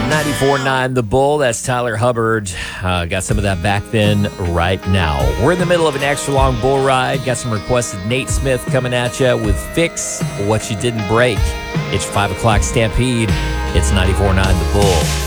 94.9 The Bull. That's Tyler Hubbard. Got some of that back then right now. We're in the middle of an extra long bull ride. Got some requested Nate Smith coming at you with Fix What You Didn't Break. It's your 5 o'clock Stampede. It's 94.9 The Bull.